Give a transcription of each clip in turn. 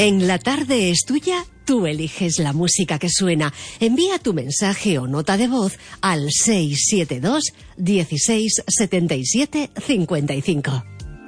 En La Tarde es Tuya, tú eliges la música que suena. Envía tu mensaje o nota de voz al 672 16 77 55.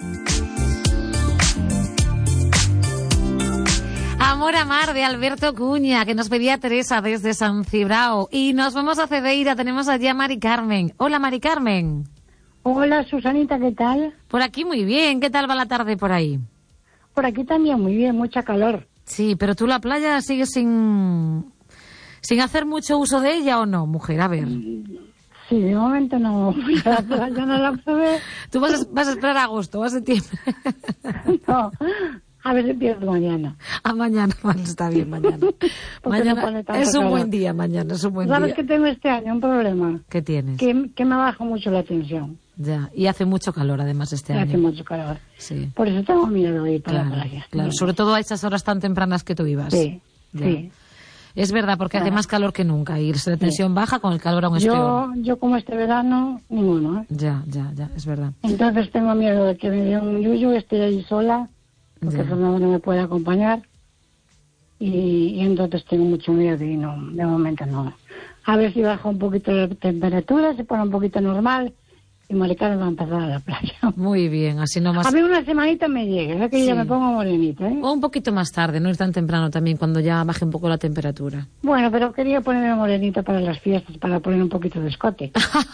Amor a Mar de Alberto Cuña, que nos pedía Teresa desde San Cibrao. Y nos vamos a Cedeira, tenemos allí a Mari Carmen. Hola, Mari Carmen. Hola, Susanita, ¿qué tal? Por aquí muy bien, ¿qué tal va la tarde por ahí? Por aquí también muy bien, mucha calor. Sí, pero tú la playa sigues sin hacer mucho uso de ella, ¿o no, mujer? A ver. Sí, de momento no fui a la playa, no la probé. Tú vas a esperar a agosto o a septiembre. No, a ver si empiezo mañana. Mañana, bueno, está bien, mañana. Mañana no es un calor. Buen día, mañana es un buen día. ¿Sabes que tengo este año? Un problema. ¿Qué tienes? Que me baja mucho la tensión. Ya, y hace mucho calor además este año. Hace mucho calor. Sí. Por eso tengo miedo de ir para la playa. Claro, sobre todo a esas horas tan tempranas que tú ibas. Sí, ya. sí. Es verdad, porque hace más calor que nunca y la tensión baja, con el calor aún es peor. Yo como este verano, ninguno, ¿eh? Ya, es verdad. Entonces tengo miedo de que me dé un yuyu, esté ahí sola, porque Fernando no me puede acompañar. Y entonces tengo mucho miedo y no, de momento no. A ver si baja un poquito la temperatura, se pone un poquito normal y Mari Carmen va a empezar a la playa. Muy bien, así nomás. A mí una semanita me llega, es que Sí. ya me pongo morenita, ¿eh? O un poquito más tarde, no ir tan temprano también, cuando ya baje un poco la temperatura. Bueno, pero quería ponerme morenita para las fiestas, para poner un poquito de escote.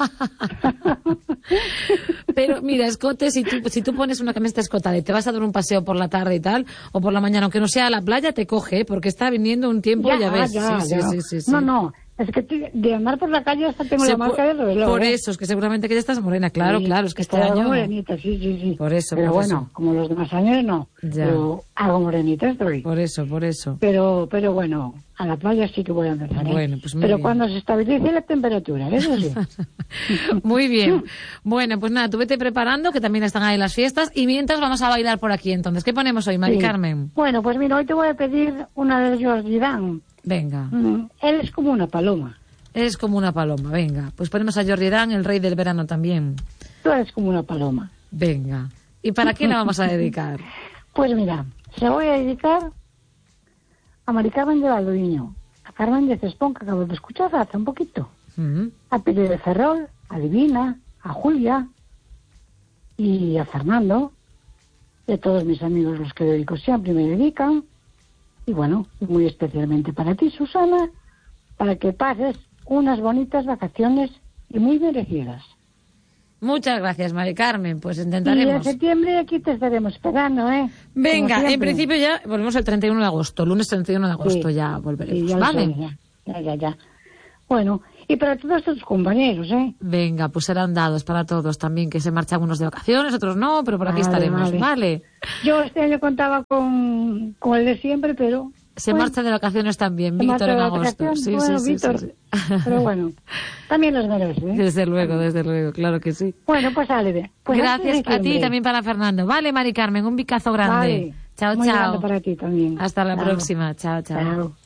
Pero mira, escote, si tú pones una camiseta escotada y te vas a dar un paseo por la tarde y tal, o por la mañana, aunque no sea a la playa, te coge, ¿eh? Porque está viniendo un tiempo, ya ves. Sí. No, es que de andar por la calle hasta tengo la marca del reloj. Por eso, es que seguramente que ya estás morena, claro, es que este año... morenita, sí. Por eso, pero por bueno, eso. como los demás años no. Ya. Pero hago morenita estoy. Por eso. Pero bueno, a la playa sí que voy a empezar, ¿eh? Bueno, pues muy pero bien. Cuando se estabilice la temperatura, eso sí. Muy bien. Bueno, pues nada, tú vete preparando, que también están ahí las fiestas, y mientras vamos a bailar por aquí entonces. ¿Qué ponemos hoy, Mari Sí. Carmen? Bueno, pues mira, hoy te voy a pedir una de Jordi Dan. Venga. Él es como una paloma. Eres como una paloma, venga. Pues ponemos a Jordi Dan, el rey del verano también. Tú eres como una paloma. Venga. ¿Y para quién la vamos a dedicar? Pues mira, se la voy a dedicar a Mari Carmen de Valdoviño, a Carmen de Cespón, que acabo de escuchar hace un poquito, a Pili de Ferrol, a Divina, a Julia y a Fernando, y a todos mis amigos los que dedico siempre y me dedican, y bueno, muy especialmente para ti, Susana, para que pases unas bonitas vacaciones y muy merecidas. Muchas gracias, Mari Carmen. Pues Y en intentaremos. septiembre aquí te estaremos esperando, ¿eh? Venga, Como en siempre. principio ya volvemos el 31 de agosto. Lunes 31 de agosto Sí. ya volveremos. Sí, ya lo ¿Vale? sé, ya. Bueno, y para todos tus compañeros, ¿eh? Venga, pues serán dados para todos también, que se marchan unos de vacaciones, otros no, pero por aquí Vale, estaremos. ¿Vale? Yo este año contaba con el de siempre, pero... Se bueno, marcha de vacaciones también, se Víctor, marcha en de agosto. vacaciones, Sí, bueno, sí. Víctor, pero bueno, también los merece, ¿eh? Desde luego, claro que sí. Bueno, pues sale. Pues Gracias hasta a ti y diciembre. también para Fernando. Vale, Mari Carmen, un bicazo grande. Vale. Chao, Muy chao. grande para ti también. Hasta la Chao. próxima. Chao. Chao.